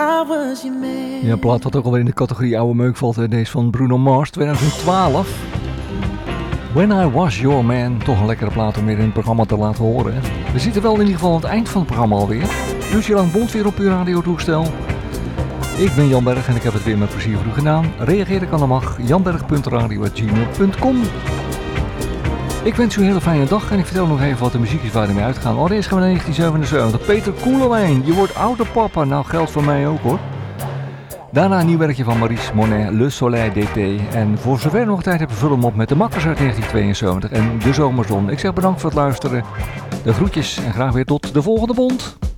Ja, een plaat wat ook alweer in de categorie oude meuk valt. Hè. Deze van Bruno Mars, 2012. When I Was Your Man. Toch een lekkere plaat om weer in het programma te laten horen. Hè. We zitten wel in ieder geval aan het eind van het programma alweer. Dus je lang bond weer op uw radiotoestel. Ik ben Jan Berg en ik heb het weer met plezier voor u gedaan. Reageer kan dan mag. janberg.radio@gmail.com. Ik wens u een hele fijne dag en ik vertel nog even wat de muziek is waar we mee uitgaan. Allereerst gaan we naar 1977. Peter Koelewijn, je wordt oude papa. Nou, geldt voor mij ook hoor. Daarna een nieuw werkje van Maurice Monet, Le Soleil d'été. En voor zover we nog tijd hebben, vullen we hem op met de Makkers uit 1972 en de Zomerzon. Ik zeg bedankt voor het luisteren. De groetjes en graag weer tot de volgende bond.